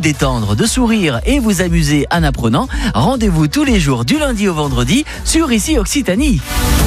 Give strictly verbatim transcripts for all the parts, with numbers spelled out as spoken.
détendre, de sourire et vous amuser en apprenant, rendez-vous tous les jours du lundi au vendredi sur Ici Occitanie.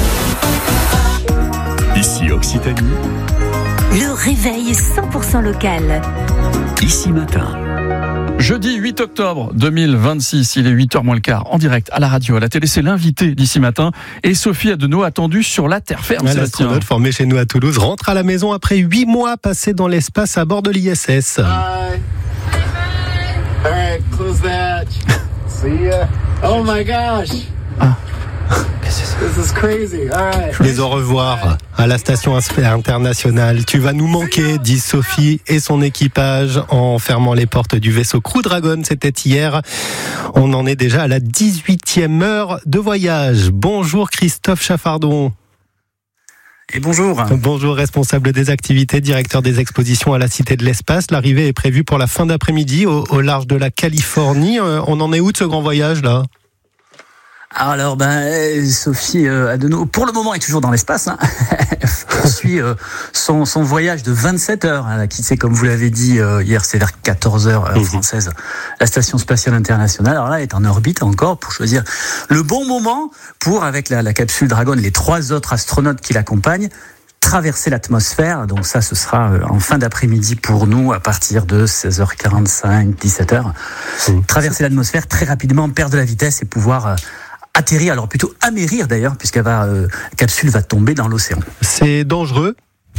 Ici Occitanie. Le réveil cent pour cent local. Ici Matin. Jeudi huit octobre deux mille vingt-six, il est huit heures moins le quart, en direct à la radio, à la télé, c'est l'invité d'Ici Matin. Et Sophie Adenau, attendue sur la terre ferme. L'astronaute formée chez nous à Toulouse rentre à la maison après huit mois passés dans l'espace à bord de l'I S S. Bye. All right, close that. See ya. Oh my gosh. Ah. This is crazy. All right. Les au revoir à la station internationale. Tu vas nous manquer, dit Sophie et son équipage en fermant les portes du vaisseau Crew Dragon. C'était hier. On en est déjà à la dix-huitième heure de voyage. Bonjour Christophe Chaffardon. Et bonjour. Bonjour, responsable des activités, directeur des expositions à la Cité de l'Espace. L'arrivée est prévue pour la fin d'après-midi au, au large de la Californie. On en est où de ce grand voyage là ? Alors, ben, Sophie euh, Adenau, pour le moment, est toujours dans l'espace. Hein. Elle suit euh, son, son voyage de vingt-sept heures. Elle a quitté, comme vous l'avez dit euh, hier, c'est vers quatorze heures heure française, la Station Spatiale Internationale. Alors là, elle est en orbite encore pour choisir le bon moment pour, avec la, la capsule Dragon, les trois autres astronautes qui l'accompagnent, traverser l'atmosphère. Donc ça, ce sera en fin d'après-midi pour nous, à partir de seize heures quarante-cinq, dix-sept heures. Mmh. Traverser l'atmosphère très rapidement, perdre de la vitesse et pouvoir euh, atterrir, alors plutôt amérir d'ailleurs, puisqu'elle va, euh, la capsule va tomber dans l'océan. C'est dangereux ?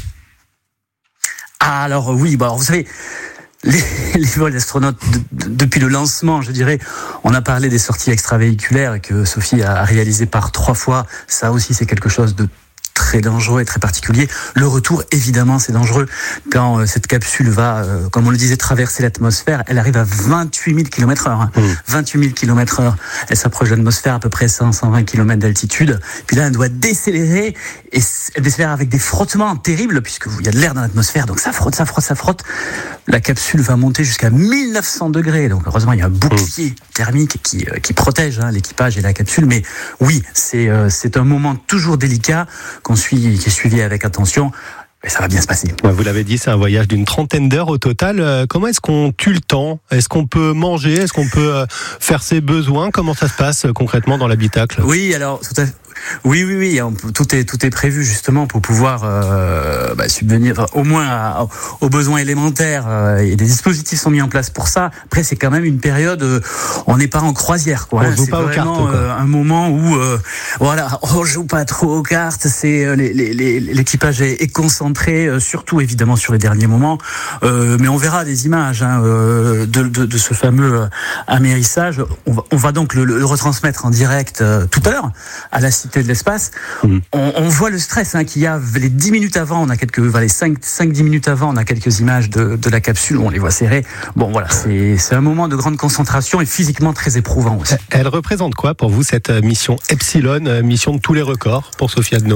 Alors oui, bah, alors, vous savez, les, les vols d'astronautes, de, de, depuis le lancement, je dirais, on a parlé des sorties extravéhiculaires que Sophie a réalisées par trois fois. Ça aussi, c'est quelque chose de très dangereux et très particulier. Le retour, évidemment, c'est dangereux. Quand euh, cette capsule va, euh, comme on le disait, traverser l'atmosphère, elle arrive à vingt-huit mille kilomètres heure. Hein. Mmh. vingt-huit mille kilomètres heure. Elle s'approche de l'atmosphère à peu près cent à cent vingt kilomètres d'altitude. Puis là, elle doit décélérer. Et elle décélère avec des frottements terribles, puisqu'il y a de l'air dans l'atmosphère. Donc ça frotte, ça frotte, ça frotte. La capsule va monter jusqu'à mille neuf cents degrés. Donc heureusement, il y a un bouclier mmh. thermique qui, euh, qui protège hein, l'équipage et la capsule. Mais oui, c'est, euh, c'est un moment toujours délicat qu'on suit, qui est suivi avec attention, mais ça va bien se passer. Vous l'avez dit, c'est un voyage d'une trentaine d'heures au total. Comment est-ce qu'on tue le temps ? Est-ce qu'on peut manger ? Est-ce qu'on peut faire ses besoins ? Comment ça se passe concrètement dans l'habitacle ? Oui, alors tout à fait. Oui, oui, oui, tout est tout est prévu justement pour pouvoir euh, bah, subvenir enfin, au moins à, aux besoins élémentaires. Euh, et des dispositifs sont mis en place pour ça. Après, c'est quand même une période, euh, on n'est pas en croisière, quoi. On hein, joue c'est pas aux vraiment cartes, quoi. Euh, un moment où, euh, voilà, on joue pas trop aux cartes. C'est euh, les, les, les, l'équipage est, est concentré, euh, surtout évidemment sur les derniers moments. Euh, mais on verra des images hein, euh, de, de, de ce fameux amérissage. On va, on va donc le, le retransmettre en direct euh, tout à l'heure à la Cité de l'Espace. Mmh. On, on voit le stress hein, qu'il y a les dix minutes avant, on a quelques, enfin, les cinq dix minutes avant, on a quelques images de, de la capsule où on les voit serrées. Bon, voilà, c'est, c'est un moment de grande concentration et physiquement très éprouvant aussi. Elle représente quoi pour vous cette mission Epsilon, mission de tous les records pour Sophie Adenau ?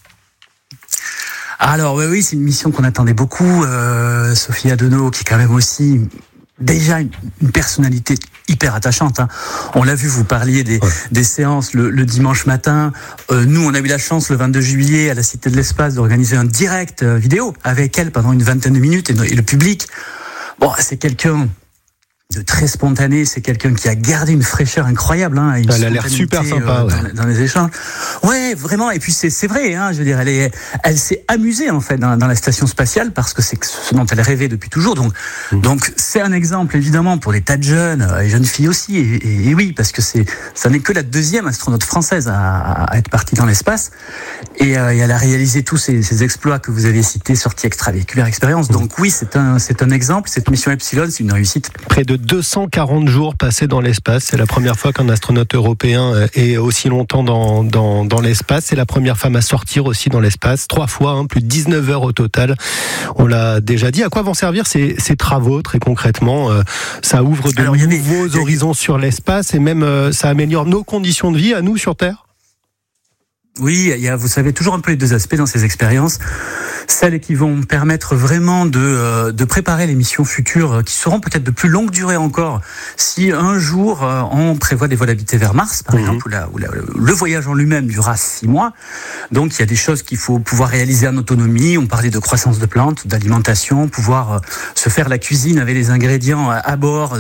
Alors oui, oui, c'est une mission qu'on attendait beaucoup. Euh, Sophie Adenau, qui est quand même aussi déjà une, une personnalité hyper attachante. Hein. On l'a vu, vous parliez des, ouais. des séances le, le dimanche matin. Euh, nous, on a eu la chance le vingt-deux juillet à la Cité de l'Espace d'organiser un direct euh, vidéo avec elle pendant une vingtaine de minutes et, et le public. Bon, c'est quelqu'un de très spontané, c'est quelqu'un qui a gardé une fraîcheur incroyable. Hein, une elle a l'air super sympa. Euh, ouais. dans, dans les échanges. Ouais, vraiment. Et puis c'est, c'est vrai. Hein, je veux dire, elle est, elle s'est amusée en fait dans, dans la station spatiale parce que c'est ce dont elle rêvait depuis toujours. Donc, mmh. donc c'est un exemple évidemment pour des tas de jeunes et jeunes filles aussi. Et, et, et oui, parce que c'est, ça n'est que la deuxième astronaute française à, à être partie dans l'espace. Et, euh, et elle a réalisé tous ces, ces exploits que vous avez cités, sortie extravéhiculaire, expérience. Mmh. Donc oui, c'est un, c'est un exemple. Cette mission Epsilon, c'est une réussite. Près de deux cent quarante jours passés dans l'espace. C'est la première fois qu'un astronaute européen est aussi longtemps dans, dans, dans l'espace. C'est la première femme à sortir aussi dans l'espace. Trois fois, hein, plus de dix-neuf heures au total. On l'a déjà dit. À quoi vont servir ces, ces travaux, très concrètement ? euh, Ça ouvre de Alors, nouveaux avait... horizons sur l'espace et même euh, ça améliore nos conditions de vie à nous sur Terre ? Oui, il y a, vous savez, toujours un peu les deux aspects dans ces expériences. Celles qui vont permettre vraiment de, euh, de préparer les missions futures, euh, qui seront peut-être de plus longue durée encore. Si un jour, euh, on prévoit des vols habités vers Mars, par mmh. exemple, où, la, où la, le voyage en lui-même durera six mois. Donc, il y a des choses qu'il faut pouvoir réaliser en autonomie. On parlait de croissance de plantes, d'alimentation, pouvoir euh, se faire la cuisine avec les ingrédients à, à bord,